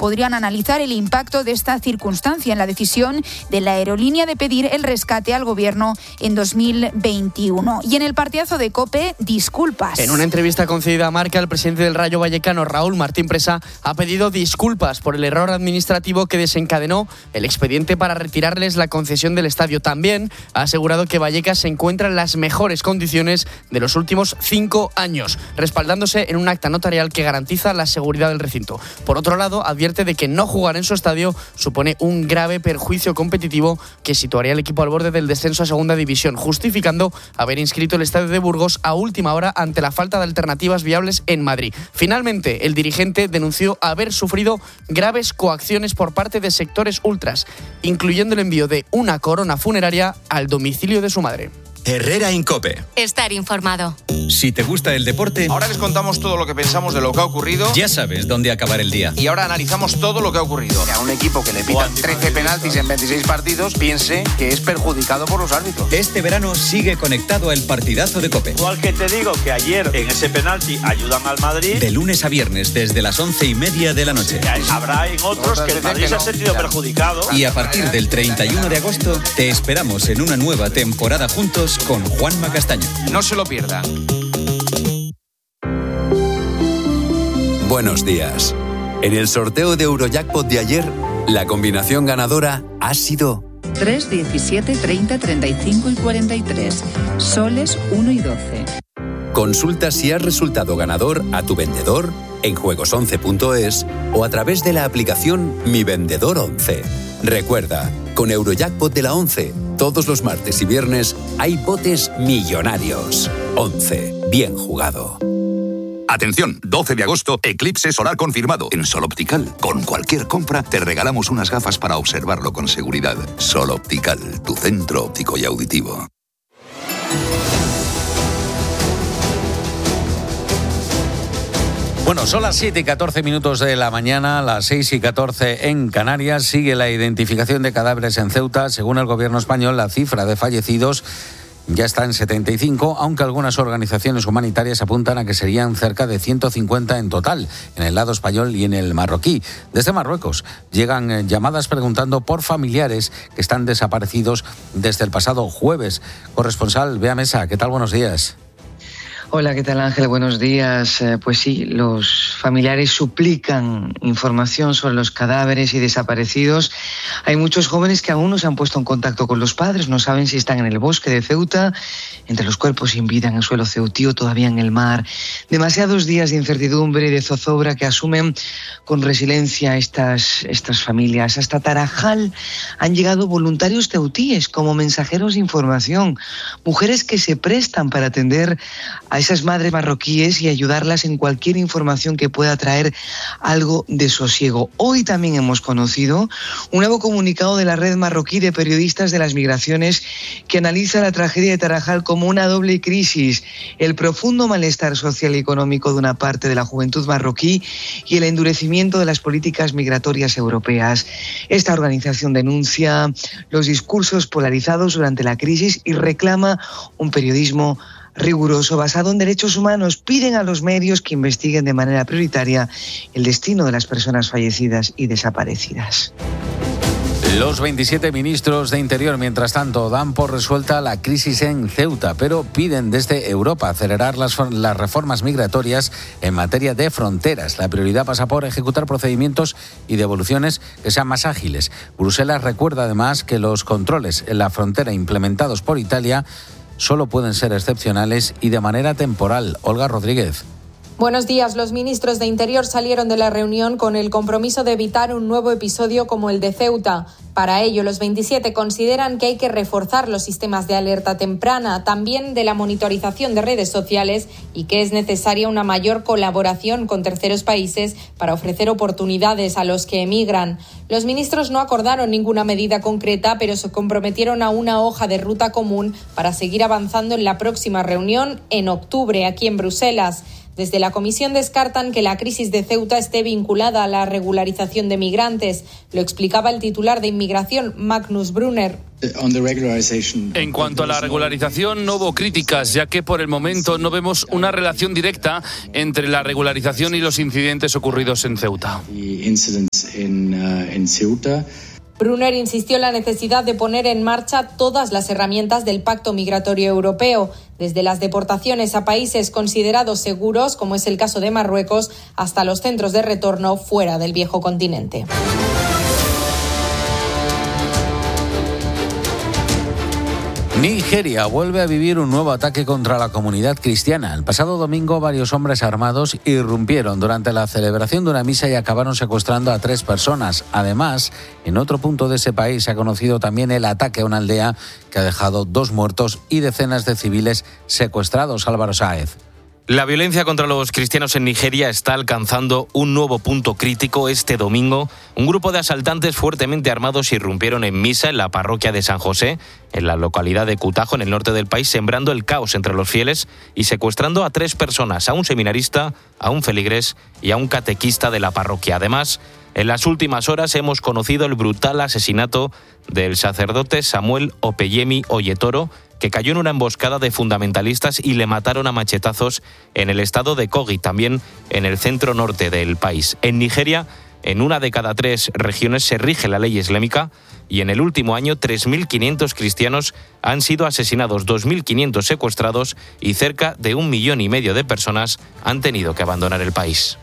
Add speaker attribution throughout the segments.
Speaker 1: podrían analizar el impacto de esta circunstancia en la decisión de la aerolínea de pedir el rescate al gobierno en 2021. Y en el partidazo de COPE, disculpas.
Speaker 2: En una entrevista concedida a Marca, el presidente del Rayo Vallecano, Raúl Martín Presa, ha pedido disculpas por el error administrativo que desencadenó el expediente para retirarles la concesión del estadio. También ha asegurado que Vallecas se encuentra en las mejores condiciones de los últimos 5 años, respaldándose en un acta notarial que garantiza la seguridad del recinto. Por otro lado, advierte de que no jugar en su estadio supone un grave perjuicio competitivo que situaría al equipo al borde del descenso a segunda división, justificando haber inscrito el estadio de Burgos a última hora ante la falta de alternativas viables en Madrid. Finalmente, el dirigente denunció haber sufrido graves coacciones por parte de sectores ultras, incluyendo el envío de una corona funeraria al domicilio de su madre.
Speaker 3: Herrera en COPE.
Speaker 4: Estar informado.
Speaker 3: Si te gusta el deporte,
Speaker 5: ahora les contamos todo lo que pensamos de lo que ha ocurrido.
Speaker 3: Ya sabes dónde acabar el día.
Speaker 5: Y ahora analizamos todo lo que ha ocurrido.
Speaker 6: A un equipo que le pitan 13 penaltis en 26 partidos, piense que es perjudicado por los árbitros.
Speaker 3: Este verano sigue conectado al partidazo de COPE.
Speaker 7: Igual que te digo que ayer en ese penalti ayudan al Madrid.
Speaker 3: De lunes a viernes desde las 11:30 de la noche.
Speaker 7: Habrá en otros que el Madrid se ha sentido perjudicado.
Speaker 3: Y a partir del 31 de agosto te esperamos en una nueva temporada juntos con Juanma Castaño.
Speaker 5: No se lo pierdan.
Speaker 8: Buenos días. En el sorteo de Eurojackpot de ayer, la combinación ganadora ha sido
Speaker 9: 3, 17, 30, 35 y 43. Soles 1 y 12.
Speaker 8: Consulta si has resultado ganador a tu vendedor en juegos11.es o a través de la aplicación Mi Vendedor 11. Recuerda, con Eurojackpot de la 11, todos los martes y viernes hay botes millonarios. 11. Bien jugado.
Speaker 10: Atención, 12 de agosto, eclipse solar confirmado en Sol Optical. Con cualquier compra te regalamos unas gafas para observarlo con seguridad. Sol Optical, tu centro óptico y auditivo.
Speaker 11: Bueno, son las 7:14 de la mañana, las 6:14 en Canarias. Sigue la identificación de cadáveres en Ceuta. Según el gobierno español, la cifra de fallecidos ya está en 75, aunque algunas organizaciones humanitarias apuntan a que serían cerca de 150 en total, en el lado español y en el marroquí. Desde Marruecos llegan llamadas preguntando por familiares que están desaparecidos desde el pasado jueves. Corresponsal Bea Mesa, ¿qué tal? Buenos días.
Speaker 12: Hola, ¿qué tal, Ángel? Buenos días. Pues sí, los familiares suplican información sobre los cadáveres y desaparecidos. Hay muchos jóvenes que aún no se han puesto en contacto con los padres, no saben si están en el bosque de Ceuta, entre los cuerpos sin vida en el suelo ceutío, todavía en el mar. Demasiados días de incertidumbre y de zozobra que asumen con resiliencia estas familias. Hasta Tarajal han llegado voluntarios ceutíes como mensajeros de información, mujeres que se prestan para atender a esas madres marroquíes y ayudarlas en cualquier información que pueda traer algo de sosiego. Hoy también hemos conocido un nuevo comunicado de la Red Marroquí de Periodistas de las Migraciones que analiza la tragedia de Tarajal como una doble crisis: el profundo malestar social y económico de una parte de la juventud marroquí y el endurecimiento de las políticas migratorias europeas. Esta organización denuncia los discursos polarizados durante la crisis y reclama un periodismo riguroso, basado en derechos humanos. Piden a los medios que investiguen de manera prioritaria el destino de las personas fallecidas y desaparecidas.
Speaker 11: Los 27 ministros de Interior, mientras tanto, dan por resuelta la crisis en Ceuta, pero piden desde Europa acelerar las reformas migratorias en materia de fronteras. La prioridad pasa por ejecutar procedimientos y devoluciones que sean más ágiles. Bruselas recuerda además que los controles en la frontera implementados por Italia solo pueden ser excepcionales y de manera temporal. Olga Rodríguez.
Speaker 13: Buenos días. Los ministros de Interior salieron de la reunión con el compromiso de evitar un nuevo episodio como el de Ceuta. Para ello, los 27 consideran que hay que reforzar los sistemas de alerta temprana, también de la monitorización de redes sociales, y que es necesaria una mayor colaboración con terceros países para ofrecer oportunidades a los que emigran. Los ministros no acordaron ninguna medida concreta, pero se comprometieron a una hoja de ruta común para seguir avanzando en la próxima reunión en octubre, aquí en Bruselas. Desde la Comisión descartan que la crisis de Ceuta esté vinculada a la regularización de migrantes. Lo explicaba el titular de Inmigración, Magnus Brunner.
Speaker 4: En cuanto a la regularización, no hubo críticas, ya que por el momento no vemos una relación directa entre la regularización y los incidentes ocurridos en Ceuta.
Speaker 13: Brunner insistió en la necesidad de poner en marcha todas las herramientas del Pacto Migratorio Europeo, desde las deportaciones a países considerados seguros, como es el caso de Marruecos, hasta los centros de retorno fuera del viejo continente.
Speaker 11: Nigeria vuelve a vivir un nuevo ataque contra la comunidad cristiana. El pasado domingo varios hombres armados irrumpieron durante la celebración de una misa y acabaron secuestrando a 3 personas. Además, en otro punto de ese país se ha conocido también el ataque a una aldea que ha dejado 2 muertos y decenas de civiles secuestrados. Álvaro Sáez.
Speaker 14: La violencia contra los cristianos en Nigeria está alcanzando un nuevo punto crítico. Este domingo, un grupo de asaltantes fuertemente armados irrumpieron en misa en la parroquia de San José, en la localidad de Kutajo, en el norte del país, sembrando el caos entre los fieles y secuestrando a 3 personas, a un seminarista, a un feligrés y a un catequista de la parroquia. Además, en las últimas horas hemos conocido el brutal asesinato del sacerdote Samuel Opeyemi Oyetoro, que cayó en una emboscada de fundamentalistas y le mataron a machetazos en el estado de Kogi, también en el centro norte del país. En Nigeria, en una de cada 3 regiones se rige la ley islámica y en el último año 3.500 cristianos han sido asesinados, 2.500 secuestrados y cerca de 1,5 millones de personas han tenido que abandonar el país.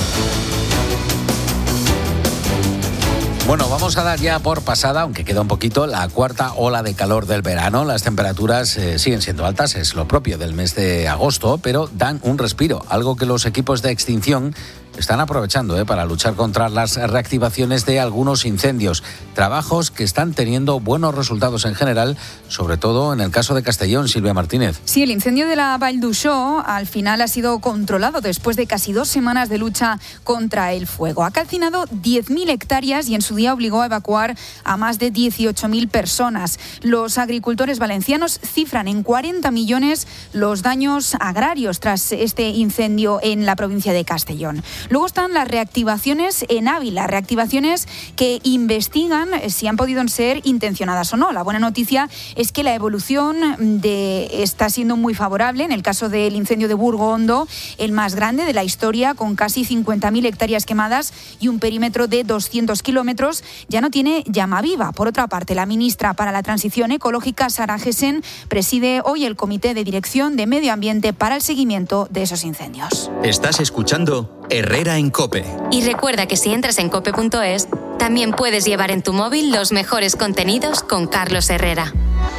Speaker 11: Bueno, vamos a dar ya por pasada, aunque queda un poquito, la 4ª ola de calor del verano. Las temperaturas siguen siendo altas, es lo propio del mes de agosto, pero dan un respiro, algo que los equipos de extinción están aprovechando para luchar contra las reactivaciones de algunos incendios. Trabajos que están teniendo buenos resultados en general, sobre todo en el caso de Castellón. Silvia Martínez.
Speaker 1: Sí, el incendio de la Vall d'Uixó al final ha sido controlado después de casi 2 semanas de lucha contra el fuego. Ha calcinado 10.000 hectáreas y en su día obligó a evacuar a más de 18.000 personas. Los agricultores valencianos cifran en 40 millones los daños agrarios tras este incendio en la provincia de Castellón. Luego están las reactivaciones en Ávila, reactivaciones que investigan si han podido ser intencionadas o no. La buena noticia es que la evolución está siendo muy favorable. En el caso del incendio de Burgo Hondo, el más grande de la historia, con casi 50.000 hectáreas quemadas y un perímetro de 200 kilómetros, ya no tiene llama viva. Por otra parte, la ministra para la Transición Ecológica, Sara Gessen, preside hoy el Comité de Dirección de Medio Ambiente para el seguimiento de esos incendios.
Speaker 15: Estás escuchando Herrera en COPE.
Speaker 16: Y recuerda que si entras en cope.es, también puedes llevar en tu móvil los mejores contenidos con Carlos Herrera.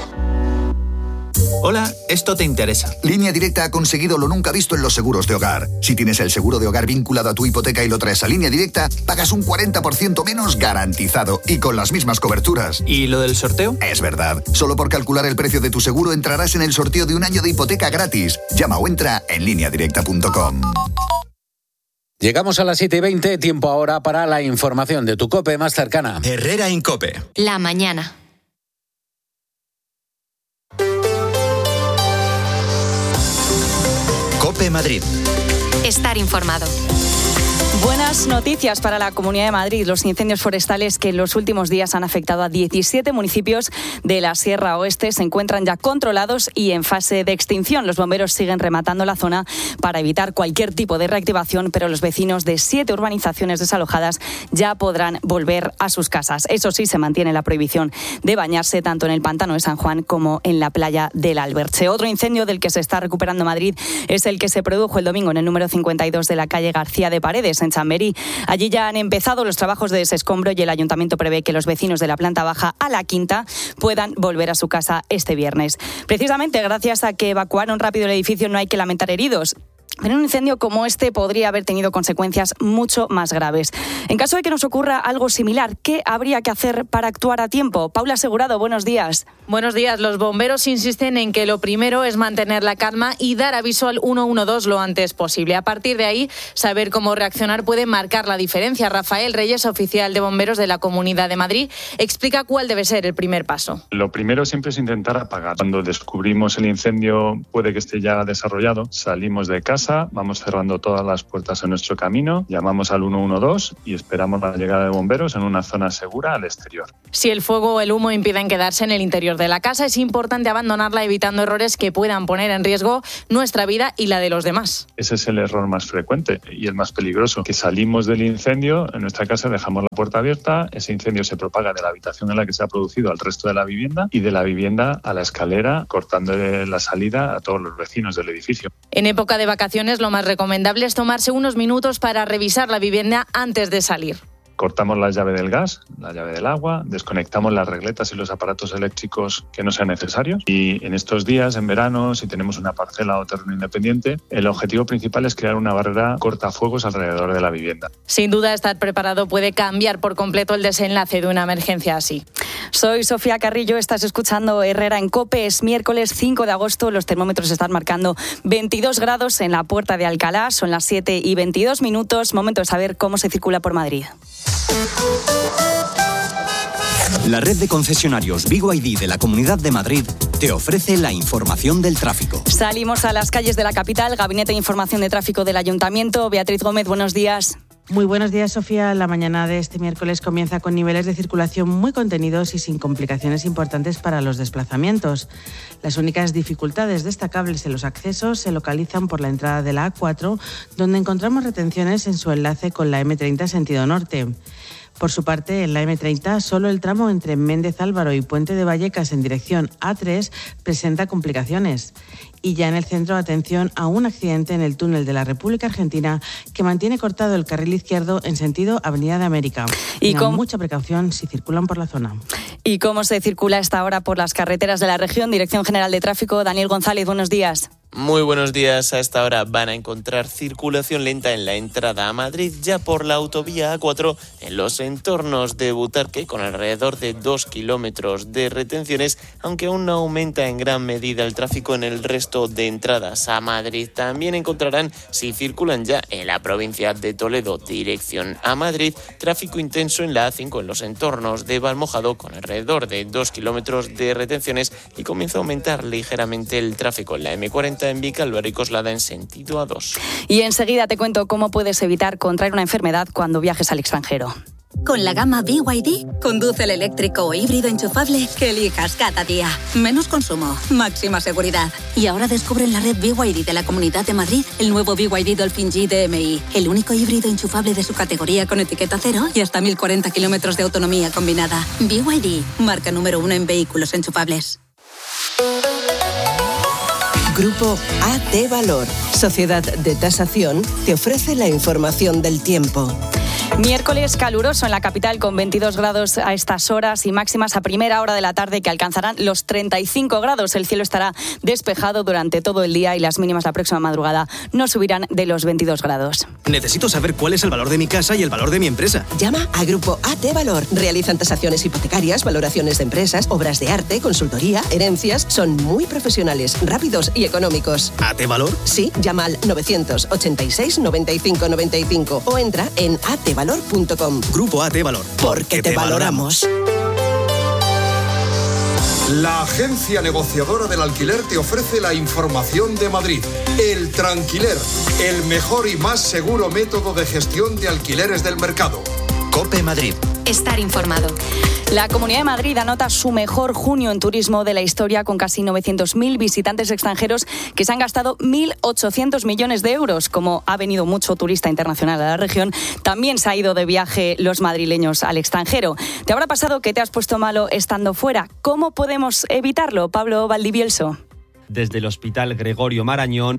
Speaker 15: Hola, esto te interesa.
Speaker 17: Línea Directa ha conseguido lo nunca visto en los seguros de hogar. Si tienes el seguro de hogar vinculado a tu hipoteca y lo traes a Línea Directa, pagas un 40% menos garantizado y con las mismas coberturas.
Speaker 15: ¿Y lo del sorteo?
Speaker 17: Es verdad. Solo por calcular el precio de tu seguro entrarás en el sorteo de un año de hipoteca gratis. Llama o entra en lineadirecta.com.
Speaker 11: Llegamos a las 7:20, tiempo ahora para la información de tu COPE más cercana.
Speaker 15: Herrera en COPE.
Speaker 16: La mañana.
Speaker 15: COPE Madrid.
Speaker 16: Estar informado.
Speaker 18: Buenas noticias para la Comunidad de Madrid. Los incendios forestales que en los últimos días han afectado a 17 municipios de la Sierra Oeste se encuentran ya controlados y en fase de extinción. Los bomberos siguen rematando la zona para evitar cualquier tipo de reactivación, pero los vecinos de 7 urbanizaciones desalojadas ya podrán volver a sus casas. Eso sí, se mantiene la prohibición de bañarse tanto en el pantano de San Juan como en la playa del Alberche. Otro incendio del que se está recuperando Madrid es el que se produjo el domingo en el número 52 de la calle García de Paredes, en Chamberí. Allí ya han empezado los trabajos de desescombro y el ayuntamiento prevé que los vecinos de la planta baja a la quinta puedan volver a su casa este viernes. Precisamente gracias a que evacuaron rápido el edificio no hay que lamentar heridos. Pero un incendio como este podría haber tenido consecuencias mucho más graves. En caso de que nos ocurra algo similar, ¿qué habría que hacer para actuar a tiempo? Paula Asegurado, buenos días.
Speaker 19: Buenos días. Los bomberos insisten en que lo primero es mantener la calma y dar aviso al 112 lo antes posible. A partir de ahí, saber cómo reaccionar puede marcar la diferencia. Rafael Reyes, oficial de bomberos de la Comunidad de Madrid, explica cuál debe ser el primer paso.
Speaker 20: Lo primero siempre es intentar apagar. Cuando descubrimos el incendio, puede que esté ya desarrollado, salimos de casa, casa, vamos cerrando todas las puertas en nuestro camino, llamamos al 112 y esperamos la llegada de bomberos en una zona segura al exterior.
Speaker 19: Si el fuego o el humo impiden quedarse en el interior de la casa, es importante abandonarla evitando errores que puedan poner en riesgo nuestra vida y la de los demás.
Speaker 20: Ese es el error más frecuente y el más peligroso, que salimos del incendio, en nuestra casa dejamos la puerta abierta, ese incendio se propaga de la habitación en la que se ha producido al resto de la vivienda y de la vivienda a la escalera, cortando la salida a todos los vecinos del edificio.
Speaker 19: En época de vacaciones, lo más recomendable es tomarse unos minutos para revisar la vivienda antes de salir.
Speaker 20: Cortamos la llave del gas, la llave del agua, desconectamos las regletas y los aparatos eléctricos que no sean necesarios. Y en estos días, en verano, si tenemos una parcela o terreno independiente, el objetivo principal es crear una barrera cortafuegos alrededor de la vivienda.
Speaker 19: Sin duda, estar preparado puede cambiar por completo el desenlace de una emergencia así.
Speaker 18: Soy Sofía Carrillo, estás escuchando Herrera en COPE. Es miércoles 5 de agosto, los termómetros están marcando 22 grados en la Puerta de Alcalá. Son las 7:22. Momento de saber cómo se circula por Madrid.
Speaker 15: La red de concesionarios BYD de la Comunidad de Madrid te ofrece la información del tráfico.
Speaker 18: Salimos a las calles de la capital. Gabinete de Información de Tráfico del Ayuntamiento. Beatriz Gómez, buenos días.
Speaker 21: Muy buenos días, Sofía. La mañana de este miércoles comienza con niveles de circulación muy contenidos y sin complicaciones importantes para los desplazamientos. Las únicas dificultades destacables en los accesos se localizan por la entrada de la A4, donde encontramos retenciones en su enlace con la M30 sentido norte. Por su parte, en la M30, solo el tramo entre Méndez Álvaro y Puente de Vallecas en dirección A3 presenta complicaciones. Y ya en el centro, atención a un accidente en el túnel de la República Argentina que mantiene cortado el carril izquierdo en sentido Avenida de América. Y con mucha precaución si circulan por la zona.
Speaker 18: ¿Y cómo se circula a esta hora por las carreteras de la región? Dirección General de Tráfico, Daniel González, buenos días.
Speaker 22: Muy buenos días. A esta hora van a encontrar circulación lenta en la entrada a Madrid, ya por la autovía A4 en los entornos de Butarque, con alrededor de 2 kilómetros de retenciones, aunque aún no aumenta en gran medida el tráfico en el resto de entradas a Madrid. También encontrarán, si circulan ya en la provincia de Toledo, dirección a Madrid, tráfico intenso en la A5 en los entornos de Valmojado, con alrededor de 2 kilómetros de retenciones, y comienza a aumentar ligeramente el tráfico en la M40 en Vicálvaro y Coslada en sentido A2.
Speaker 18: Y enseguida te cuento cómo puedes evitar contraer una enfermedad cuando viajes al extranjero.
Speaker 23: Con la gama BYD, conduce el eléctrico o híbrido enchufable que elijas cada día. Menos consumo, máxima seguridad. Y ahora descubre en la red BYD de la Comunidad de Madrid el nuevo BYD Dolphin G DMI, el único híbrido enchufable de su categoría con etiqueta cero y hasta 1040 kilómetros de autonomía combinada. BYD, marca número 1 en vehículos enchufables.
Speaker 24: Grupo AT Valor, Sociedad de Tasación, te ofrece la información del tiempo.
Speaker 18: Miércoles caluroso en la capital con 22 grados a estas horas y máximas a primera hora de la tarde que alcanzarán los 35 grados. El cielo estará despejado durante todo el día y las mínimas la próxima madrugada no subirán de los 22 grados.
Speaker 15: Necesito saber cuál es el valor de mi casa y el valor de mi empresa.
Speaker 24: Llama a Grupo AT Valor. Realizan tasaciones hipotecarias, valoraciones de empresas, obras de arte, consultoría, herencias. Son muy profesionales, rápidos y económicos.
Speaker 15: ¿AT Valor?
Speaker 24: Sí, llama al 986 95 95 o entra en atvalor.com.
Speaker 15: Grupo AT Valor.
Speaker 24: Porque te valoramos.
Speaker 25: La agencia negociadora del alquiler te ofrece la información de Madrid. El Tranquiler, el mejor y más seguro método de gestión de alquileres del mercado.
Speaker 15: COPE Madrid.
Speaker 16: Estar informado.
Speaker 18: La Comunidad de Madrid anota su mejor junio en turismo de la historia, con casi 900.000 visitantes extranjeros que se han gastado 1.800 millones de euros. Como ha venido mucho turista internacional a la región, también se ha ido de viaje los madrileños al extranjero. ¿Te habrá pasado que te has puesto malo estando fuera? ¿Cómo podemos evitarlo? Pablo Valdivielso.
Speaker 26: Desde el Hospital Gregorio Marañón.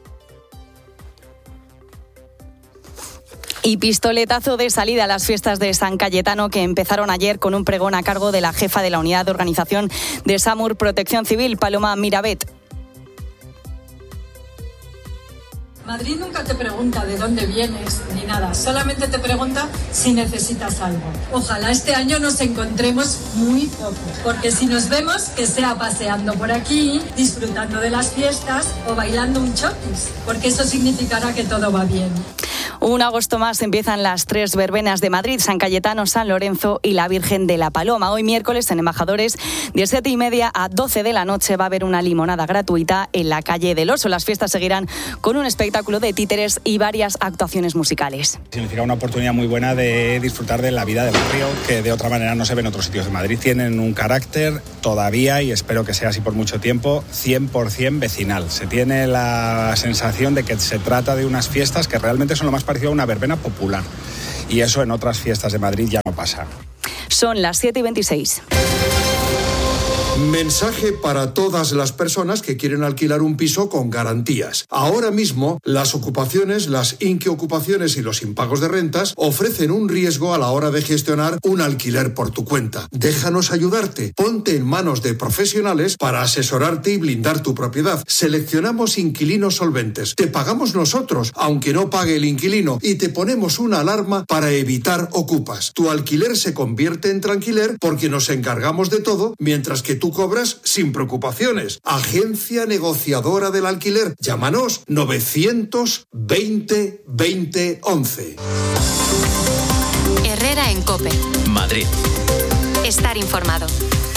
Speaker 18: Y pistoletazo de salida a las fiestas de San Cayetano, que empezaron ayer con un pregón a cargo de la jefa de la unidad de organización de SAMUR Protección Civil, Paloma Mirabet.
Speaker 27: Madrid nunca te pregunta de dónde vienes ni nada, solamente te pregunta si necesitas algo. Ojalá este año nos encontremos muy poco, porque si nos vemos, que sea paseando por aquí, disfrutando de las fiestas o bailando un chotis, porque eso significará que todo va bien.
Speaker 18: Un agosto más empiezan las 3 verbenas de Madrid, San Cayetano, San Lorenzo y la Virgen de la Paloma. Hoy miércoles en Embajadores, de 7:30 a 12 de la noche, va a haber una limonada gratuita en la calle del Oso. Las fiestas seguirán con un espectáculo de títeres y varias actuaciones musicales.
Speaker 2: Significa una oportunidad muy buena de disfrutar de la vida del barrio, que de otra manera no se ve en otros sitios de Madrid. Tienen un carácter todavía, y espero que sea así por mucho tiempo, 100% vecinal. Se tiene la sensación de que se trata de unas fiestas que realmente son lo más parecido a una verbena popular. Y eso en otras fiestas de Madrid ya no pasa.
Speaker 18: Son las 7:26.
Speaker 25: Mensaje para todas las personas que quieren alquilar un piso con garantías. Ahora mismo, las ocupaciones, las inquiocupaciones y los impagos de rentas ofrecen un riesgo a la hora de gestionar un alquiler por tu cuenta. Déjanos ayudarte. Ponte en manos de profesionales para asesorarte y blindar tu propiedad. Seleccionamos inquilinos solventes. Te pagamos nosotros, aunque no pague el inquilino, y te ponemos una alarma para evitar ocupas. Tu alquiler se convierte en tranquiler porque nos encargamos de todo, mientras que tú cobras sin preocupaciones. Agencia negociadora del alquiler. Llámanos 920 20 11.
Speaker 16: Herrera en COPE.
Speaker 15: Madrid.
Speaker 16: Estar informado.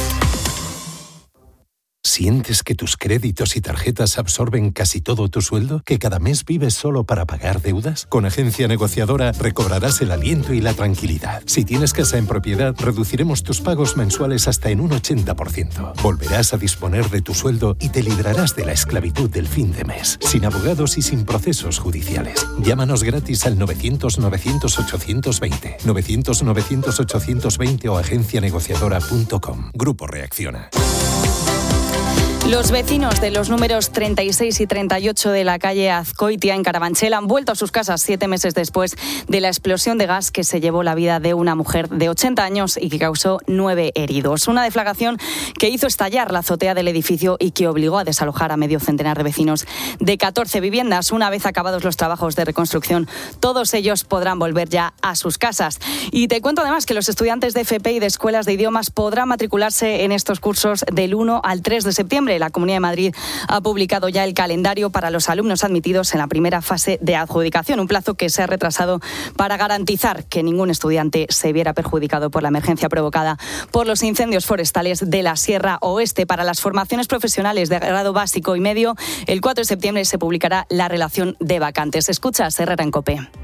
Speaker 3: ¿Sientes que tus créditos y tarjetas absorben casi todo tu sueldo? ¿Que cada mes vives solo para pagar deudas? Con Agencia Negociadora recobrarás el aliento y la tranquilidad. Si tienes casa en propiedad, reduciremos tus pagos mensuales hasta en un 80%. Volverás a disponer de tu sueldo y te librarás de la esclavitud del fin de mes, sin abogados y sin procesos judiciales. Llámanos gratis al 900-900-820, 900-900-820 o agencianegociadora.com. Grupo Reacciona.
Speaker 18: Los vecinos de los números 36 y 38 de la calle Azcoitia en Carabanchel han vuelto a sus casas 7 meses después de la explosión de gas que se llevó la vida de una mujer de 80 años y que causó 9 heridos. Una deflagración que hizo estallar la azotea del edificio y que obligó a desalojar a medio centenar de vecinos de 14 viviendas. Una vez acabados los trabajos de reconstrucción, todos ellos podrán volver ya a sus casas. Y te cuento además que los estudiantes de FP y de escuelas de idiomas podrán matricularse en estos cursos del 1 al 3 de septiembre. La Comunidad de Madrid ha publicado ya el calendario para los alumnos admitidos en la primera fase de adjudicación, un plazo que se ha retrasado para garantizar que ningún estudiante se viera perjudicado por la emergencia provocada por los incendios forestales de la Sierra Oeste. Para las formaciones profesionales de grado básico y medio, el 4 de septiembre se publicará la relación de vacantes. Escucha Herrera en COPE.